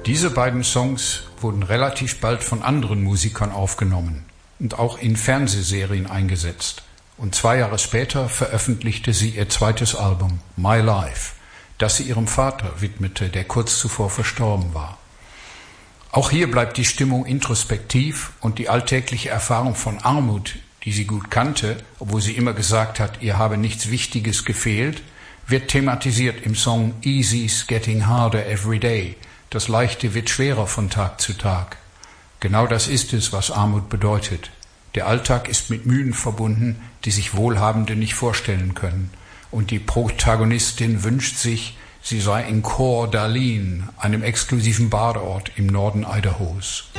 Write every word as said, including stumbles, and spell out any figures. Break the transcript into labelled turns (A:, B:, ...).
A: Diese beiden Songs wurden relativ bald von anderen Musikern aufgenommen und auch in Fernsehserien eingesetzt. Und zwei Jahre später veröffentlichte sie ihr zweites Album, My Life, das sie ihrem Vater widmete, der kurz zuvor verstorben war. Auch hier bleibt die Stimmung introspektiv und die alltägliche Erfahrung von Armut, die sie gut kannte, obwohl sie immer gesagt hat, ihr habe nichts Wichtiges gefehlt, wird thematisiert im Song Easy's Getting Harder Every Day. Das Leichte wird schwerer von Tag zu Tag. Genau das ist es, was Armut bedeutet. Der Alltag ist mit Mühen verbunden, die sich Wohlhabende nicht vorstellen können. Und die Protagonistin wünscht sich, sie sei in Coeur d'Alene, einem exklusiven Badeort im Norden Idahos.